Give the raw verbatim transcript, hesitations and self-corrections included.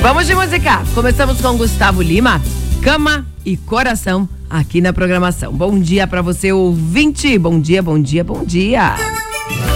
Vamos de música. Começamos com Gustavo Lima, Cama e Coração, aqui na programação. Bom dia pra você, ouvinte. Bom dia, bom dia, bom dia.